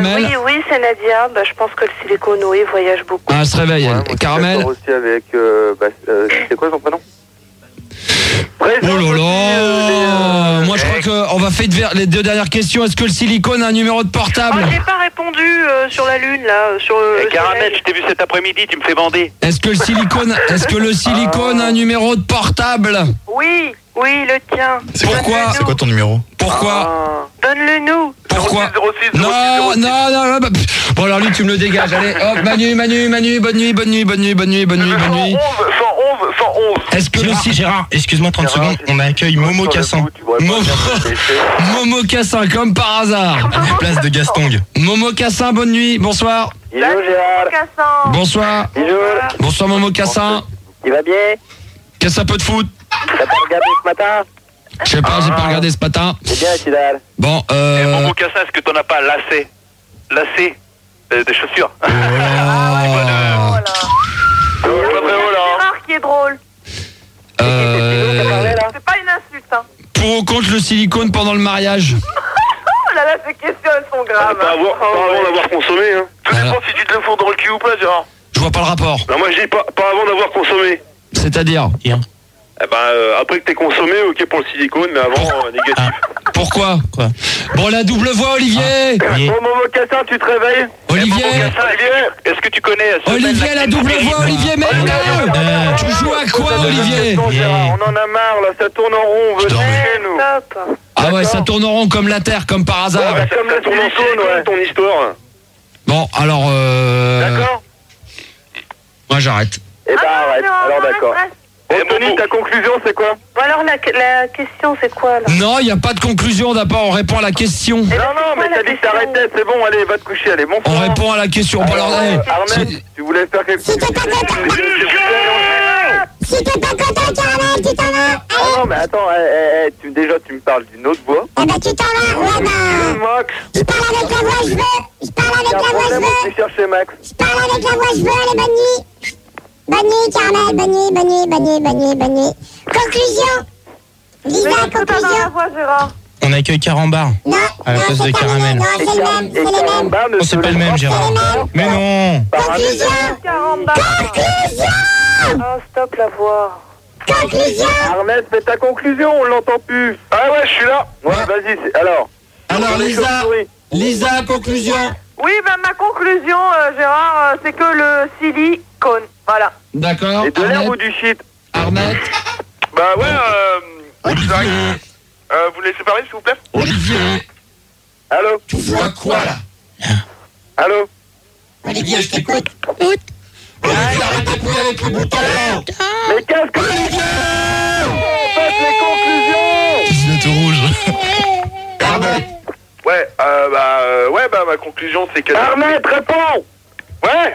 Caramel. Oui, c'est Nadia. Bah, je pense que le silicone, oui, voyage beaucoup. Ah, elle se réveille, elle. Caramel. Aussi avec, c'est quoi son prénom? Oh là là. Moi, je crois qu'on va faire les 2 dernières questions. Est-ce que le silicone a un numéro de portable? J'ai pas répondu sur la lune, là. Caramel, je t'ai vu cet après-midi, tu me fais bander. Est-ce que le silicone a un numéro de portable? Oui, le tien. Pourquoi? C'est quoi ton numéro? Pourquoi? Donne-le nous. Pourquoi? 06, Non. Bon, alors lui, tu me le dégages. Allez, hop, Manu, bonne nuit. 111. Est-ce que le Gérard, excuse-moi 30 secondes, on accueille Momo Cassin. Momo Cassin, comme par hasard. À la place de Gastong. Momo Cassin, bonne nuit, bonsoir. Bisous, Gérard. Bonsoir. Bisous. Bonsoir, Momo Cassin. Il va bien? Qu'est-ce que ça peut te foutre? T'as pas regardé ce matin? Je sais pas, j'ai pas regardé ce matin. C'est bien, Kidal. Bon, Mon mocassin, est-ce que t'en as pas lacé des chaussures? Gérard qui est drôle. C'est pas une insulte, hein. Pour ou contre le silicone pendant le mariage? Oh là là, ces questions, elles sont graves. Pas avant d'avoir consommé, hein. Tout dépend si tu te le fous dans le cul ou pas, Gérard. Je vois pas le rapport. Non, moi je dis pas avant d'avoir consommé. C'est-à-dire? Eh ben, après que t'aies consommé, ok pour le silicone, mais avant, négatif. Pourquoi? Bon, la double voix, Olivier. Bon, mon mocassin, tu te réveilles? Olivier, Est-ce que tu connais Olivier, la double voix, Olivier, merde. Tu joues à quoi, Olivier? On en a marre, là, ça tourne en rond, on veut chez nous. Stop. Ah ouais, ça tourne en rond comme la Terre, comme par hasard. Ouais, comme la tourne en silicone, ton histoire. Bon, alors D'accord? moi j'arrête. Eh ben, arrête, alors d'accord. Bon, Tony, ta conclusion, c'est quoi? Bon, alors, la question, c'est quoi, là? Non, il n'y a pas de conclusion, d'abord on répond à la question. Non, mais t'as dit que t'arrêtais, c'est bon, allez, va te coucher, allez, bon. On répond à la question. Bon, alors, Armel, tu voulais faire quelque chose? Si t'es pas content, Caramel, tu t'en vas. Oh non, mais attends, déjà tu me parles d'une autre voix. Eh ben, tu t'en vas, ouais, bah. Max. Je parle avec la voix, je veux. Je parle avec la voix, je veux. Je chercher Max. Je parle avec la voix, je veux. Allez, bonne nuit. Bonne nuit, Caramel, bonne nuit. Conclusion. Lisa, Mais qu'est-ce que t'as dans la conclusion. voix, Gérard? On accueille Carambar. Non, À la place de c'est terminé. Caramel. Non, c'est le même, c'est les mêmes. Oh, c'est pas le même, Gérard. Mais non. Conclusion. Conclusion. Oh, stop la voix. Conclusion. Armel, fais ta conclusion, on l'entend plus. Ah ouais, je suis là. Ouais, vas-y, alors. Alors, Lisa, conclusion. Oui, ben ma conclusion, Gérard, c'est que le silicone. Voilà. D'accord. Et de l'air ou du shit? Arnett. Bah ouais, vous laissez parler, s'il vous plaît? Olivier. Allô? Tu vois quoi, là? Allô? Olivier, je t'écoute. Olivier, arrête de couiller avec le bouton. Mais qu'est-ce que tu fais? Faites les conclusions! Gilet rouge. Arnett. Ouais, ma conclusion, c'est que... Armel, réponds! Ouais.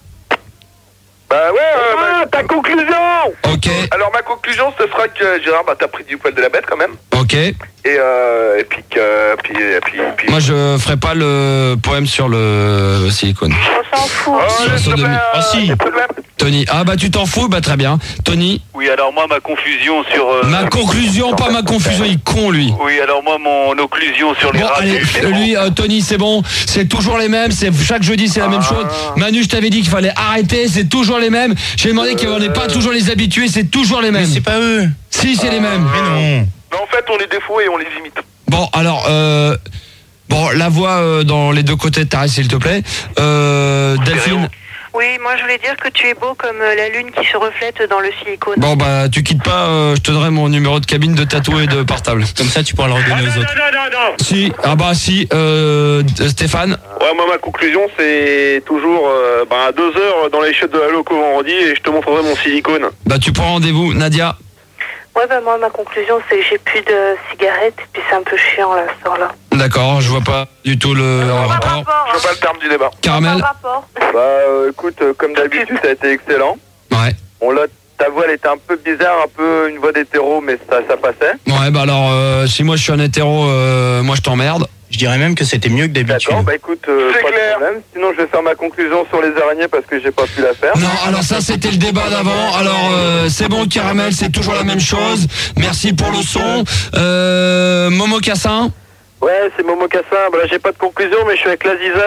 Ta conclusion! Ok, Alors, ma conclusion, ce sera que, Gérard, t'as pris du poil de la bête, quand même. ok. Et puis Moi, je ferai pas le poème sur le silicone. On s'en fout. Chanson de mi- Ah si. Tony. Ah bah tu t'en fous, bah très bien. Tony. Oui, alors moi, ma confusion sur... Ma conclusion, pas ma confusion, il est con lui. Oui, alors moi, mon occlusion sur les Bon rats... allez, c'est bon. lui, Tony, c'est bon. C'est toujours les mêmes. C'est chaque jeudi, c'est la même chose. Manu, je t'avais dit qu'il fallait arrêter. C'est toujours les mêmes. J'ai demandé qu'on n'ait pas toujours les habitués. C'est toujours les mêmes. Mais c'est pas eux. Si, c'est les mêmes. Mais non. Mais en fait, on les défaut et on les imite. Bon alors, bon la voix dans les deux côtés de ta reste, s'il te plaît. Delphine. Oui, moi je voulais dire que tu es beau comme la lune qui se reflète dans le silicone. Bon bah tu quittes pas. Je te donnerai mon numéro de cabine de tatou et de portable. Comme ça, tu pourras le redonner aux autres. Non. Si. Ah bah si. Stéphane. Ouais, moi, ma conclusion, c'est toujours à 2h dans les chiottes de la loco vendredi et je te montrerai mon silicone. Bah tu prends rendez-vous, Nadia. Ouais, bah moi ma conclusion c'est que j'ai plus de cigarettes et puis c'est un peu chiant là, ce soir-là. D'accord, je vois pas du tout le rapport. Je vois pas le terme du débat. Caramel. Écoute, comme d'habitude, ça a été excellent. Ouais. Bon, là, ta voix, elle était un peu bizarre, un peu une voix d'hétéro, mais ça passait. Ouais bah alors si moi je suis un hétéro, moi je t'emmerde. Je dirais même que c'était mieux que d'habitude. D'accord, bah écoute, C'est pas de clair. problème. Sinon, je vais faire ma conclusion sur les araignées parce que j'ai pas pu la faire. Non, alors ça c'était le débat d'avant. Alors c'est bon Caramel, c'est toujours la même chose. Merci pour le son. Momo Cassin. Ouais, c'est Momo Cassin. Bah, là, j'ai pas de conclusion, mais je suis avec la Ziza.